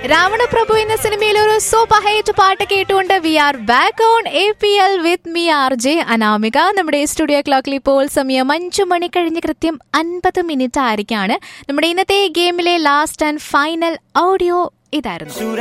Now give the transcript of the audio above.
രാവണപ്രഭു എന്ന സിനിമയിൽ ഒരു സൂപ്പർ ഹിറ്റ് പാട്ട് കേട്ടുകൊണ്ട് V are back on APL with me RJ Anamika. നമ്മുടെ സ്റ്റുഡിയോ ക്ലോക്കിൽ ഇപ്പോൾ സമയം 5 മണി കഴിഞ്ഞ് കൃത്യം 50 മിനിറ്റ് ആയിരിക്കാണ്. നമ്മുടെ ഇന്നത്തെ ഗെയിമിലെ ലാസ്റ്റ് ആൻഡ് ഫൈനൽ ഓഡിയോ ഇതായിരുന്നു.